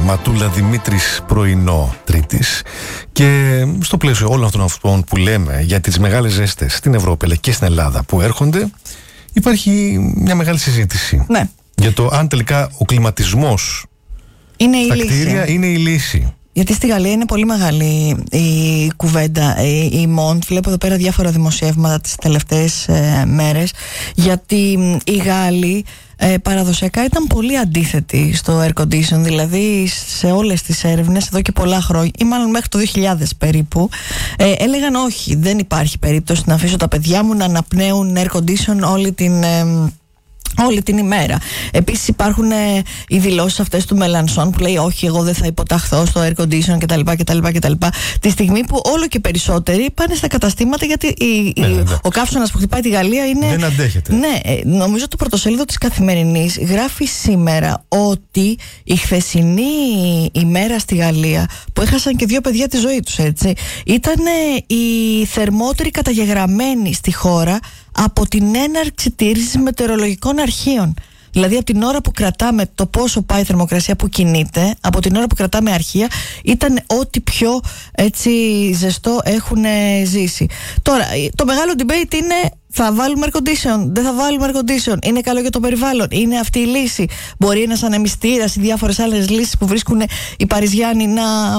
Ματούλα Δημήτρης, πρωινό Τρίτης. Και στο πλαίσιο όλων αυτών που λέμε για τις μεγάλες ζέστες στην Ευρώπη αλλά και στην Ελλάδα που έρχονται, υπάρχει μια μεγάλη συζήτηση. Ναι. Για το αν τελικά ο κλιματισμός είναι στα η κτίρια λύση. είναι η λύση. Γιατί στη Γαλλία είναι πολύ μεγάλη η κουβέντα. Η Μοντ, βλέπω εδώ πέρα διάφορα δημοσιεύματα τις τελευταίες μέρες, γιατί οι Γάλλοι παραδοσιακά ήταν πολύ αντίθετοι στο air condition. Δηλαδή σε όλες τις έρευνες εδώ και πολλά χρόνια, ή μάλλον μέχρι το 2000 περίπου, έλεγαν όχι, δεν υπάρχει περίπτωση να αφήσω τα παιδιά μου να αναπνέουν air condition όλη την ημέρα. Επίσης υπάρχουν οι δηλώσεις αυτές του Μελανσόν που λέει όχι, εγώ δεν θα υποταχθώ στο air condition κτλ. Τη στιγμή που όλο και περισσότεροι πάνε στα καταστήματα, γιατί ο καύσωνας που χτυπάει τη Γαλλία είναι... Δεν αντέχεται. Ναι, νομίζω το πρωτοσέλιδο της Καθημερινής γράφει σήμερα ότι η χθεσινή ημέρα στη Γαλλία, που έχασαν και 2 παιδιά τη ζωή τους, έτσι, ήταν η θερμότερη καταγεγραμμένη στη χώρα από την έναρξη τήρησης μετεωρολογικών αρχείων. Δηλαδή από την ώρα που κρατάμε το πόσο πάει η θερμοκρασία που κινείται, από την ώρα που κρατάμε αρχεία, ήταν ό,τι πιο έτσι ζεστό έχουν ζήσει. Τώρα, το μεγάλο debate είναι: θα βάλουμε air condition, δεν θα βάλουμε air condition, είναι καλό για το περιβάλλον, είναι αυτή η λύση? Μπορεί ένας ανεμιστήρας ή διάφορες άλλες λύσεις που βρίσκουν οι Παριζιάνοι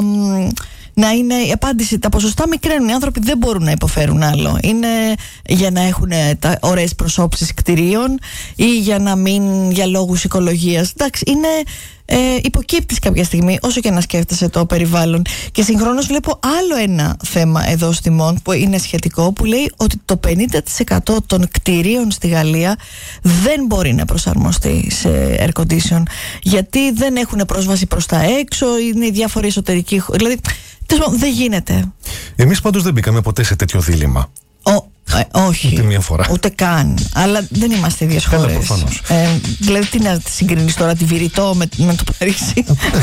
να είναι η απάντηση? Τα ποσοστά μικραίνουν. Οι άνθρωποι δεν μπορούν να υποφέρουν άλλο. Είναι για να έχουν ωραίες προσώψεις κτηρίων ή για να μην, για λόγους οικολογίας. Εντάξει, είναι υποκύπτεις κάποια στιγμή, όσο και να σκέφτεσαι το περιβάλλον. Και συγχρόνως βλέπω άλλο ένα θέμα εδώ στη Μοντ που είναι σχετικό, που λέει ότι το 50% των κτηρίων στη Γαλλία δεν μπορεί να προσαρμοστεί σε air condition, γιατί δεν έχουν πρόσβαση προς τα έξω, είναι διάφοροι εσωτερικοί. Δηλαδή, δεν γίνεται. Εμείς πάντως δεν μπήκαμε ποτέ σε τέτοιο δίλημμα. Όχι. Ούτε μία φορά. Ούτε καν. Αλλά δεν είμαστε ίδιες χώρες. Καλά, προφανώς. Δηλαδή, τι να συγκρίνεις τώρα τη Βηρητό με το Παρίσι?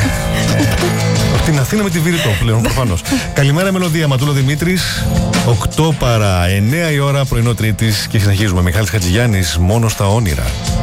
Την Αθήνα με τη Βηρητό πλέον, προφανώς. Καλημέρα, Μελωδία. Ματούλα Δημήτρης. 8 παρά 9 η ώρα, πρωινό Τρίτης. Και συνεχίζουμε. Μιχάλης Χατζηγιάννης, μόνο στα όνειρα.